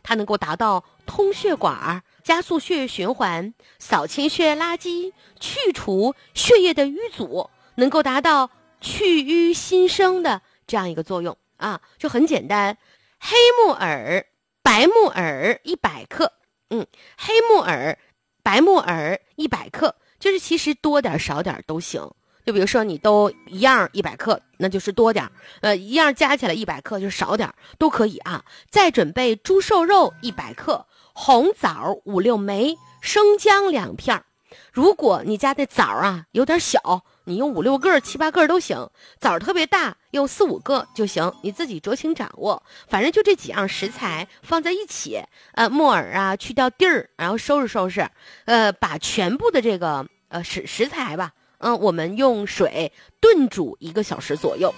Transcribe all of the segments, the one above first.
它能够达到通血管、加速血液循环、扫清血液垃圾、去除血液的淤阻，能够达到去瘀新生的这样一个作用啊，就很简单。黑木耳、白木耳100克，黑木耳、白木耳100克，就是其实多点少点都行。就比如说你都一样100克，那就是多点，一样加起来100克就少点都可以啊。再准备猪瘦肉100克，红枣5-6枚，生姜2片。如果你家的枣啊有点小，你用5-6个、7-8个都行。枣特别大，用4-5个就行，你自己酌情掌握。反正就这几样食材放在一起，木耳啊去掉蒂儿，然后收拾收拾，把全部的这个食材吧。我们用水炖煮1个小时左右，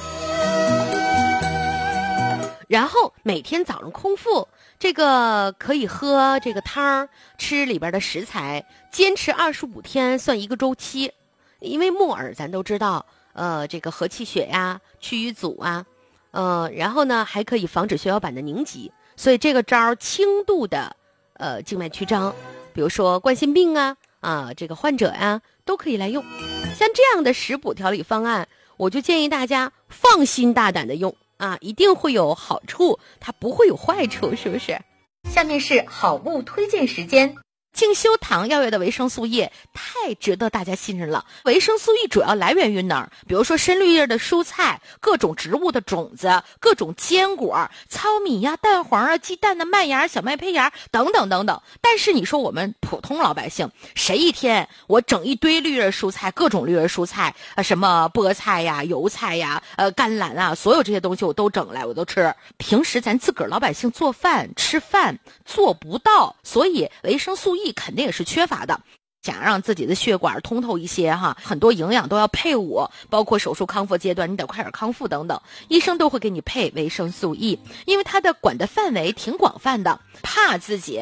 然后每天早上空腹，这个可以喝这个汤，吃里边的食材，坚持25天算1个周期。因为木耳咱都知道，这个和气血呀，去瘀阻啊，然后呢还可以防止血小板的凝集，所以这个招轻度的静脉曲张，比如说冠心病啊，这个患者呀都可以来用。像这样的食补调理方案，我就建议大家放心大胆的用啊，一定会有好处，它不会有坏处，是不是？ 下面是好物推荐时间。 静修堂药业的维生素 E 太值得大家信任了。维生素 E 主要来源于哪儿？比如说深绿叶的蔬菜、各种植物的种子、各种坚果、糙米呀、蛋黄啊、鸡蛋的麦芽、小麦胚芽等等等等。但是你说我们普通老百姓，谁一天我整一堆绿叶蔬菜，各种绿叶蔬菜什么菠菜呀、油菜呀、甘蓝啊，所有这些东西我都整来，我都吃。平时咱自个儿老百姓做饭吃饭做不到，所以维生素 E肯定也是缺乏的。想让自己的血管通透一些哈，很多营养都要配伍，包括手术康复阶段你得快点康复等等，医生都会给你配维生素 E， 因为它的管的范围挺广泛的，怕自己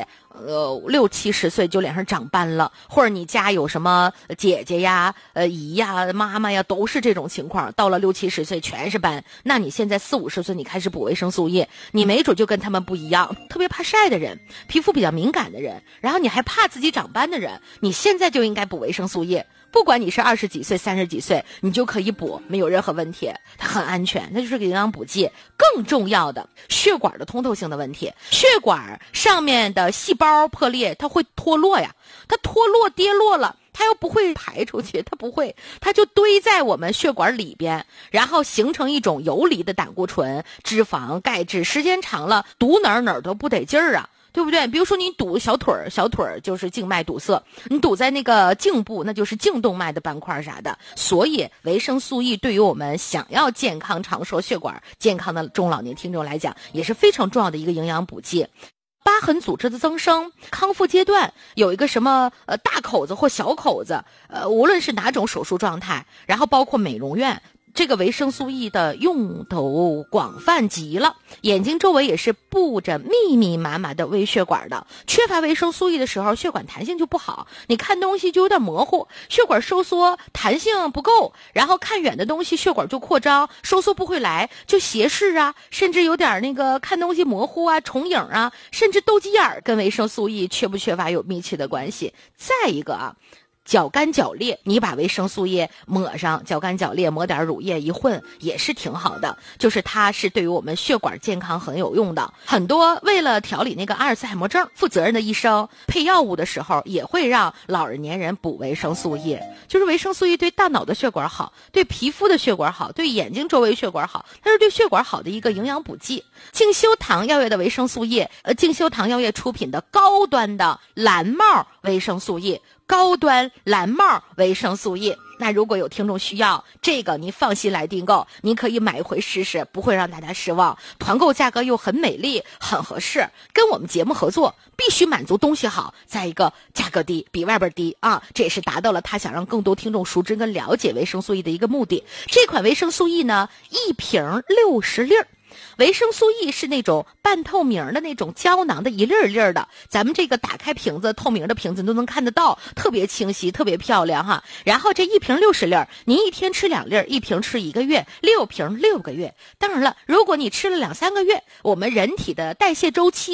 60-70岁就脸上长斑了，或者你家有什么姐姐呀、姨呀、妈妈呀，都是这种情况，到了60-70岁全是斑，那你现在40-50岁你开始补维生素 E， 你没准就跟他们不一样。特别怕晒的人，皮肤比较敏感的人，然后你还怕自己长斑的人，你现在就应该补维生素 E， 不管你是20几岁、30几岁，你就可以补，没有任何问题，它很安全，它就是个营养补剂。更重要的，血管的通透性的问题，血管上面的细胞破裂，它会脱落呀，它脱落跌落了，它又不会排出去，它不会，它就堆在我们血管里边，然后形成一种游离的胆固醇、脂肪、钙质，时间长了堵哪儿都不得劲儿啊，对不对？比如说你堵小腿儿就是静脉堵塞，你堵在那个颈部，那就是颈动脉的斑块啥的。所以维生素 E 对于我们想要健康长寿、血管健康的中老年听众来讲，也是非常重要的一个营养补剂。疤痕组织的增生，康复阶段有一个什么大口子或小口子，无论是哪种手术状态，然后包括美容院，这个维生素 E 的用途广泛极了，眼睛周围也是布着密密麻麻的微血管的。缺乏维生素 E 的时候，血管弹性就不好，你看东西就有点模糊，血管收缩弹性不够，然后看远的东西血管就扩张，收缩不回来，就斜视啊，甚至有点那个看东西模糊啊、重影啊，甚至斗鸡眼，跟维生素 E 缺不缺乏有密切的关系。再一个脚干脚裂，你把维生素 E 抹上，脚干脚裂抹点乳液一混也是挺好的，就是它是对于我们血管健康很有用的。很多为了调理那个阿尔茨海默症，负责任的医生配药物的时候也会让老人年人补维生素 E， 就是维生素 E 对大脑的血管好，对皮肤的血管好，对眼睛周围血管好，它是对血管好的一个营养补剂。静修堂药业的维生素 E， 静修堂药业出品的高端的蓝帽维生素 E，高端蓝帽维生素 E， 那如果有听众需要这个，你放心来订购，你可以买一回试试，不会让大家失望。团购价格又很美丽，很合适。跟我们节目合作，必须满足东西好，再一个价格低，比外边低啊，这也是达到了他想让更多听众熟知跟了解维生素 E 的一个目的。这款维生素 E 呢，一瓶60粒。维生素 E 是那种半透明的那种胶囊的一粒一粒的，咱们这个打开瓶子，透明的瓶子都能看得到，特别清晰，特别漂亮哈。然后这一瓶60粒，您一天吃2粒，一瓶吃1个月，6瓶6个月。当然了，如果你吃了2-3个月，我们人体的代谢周期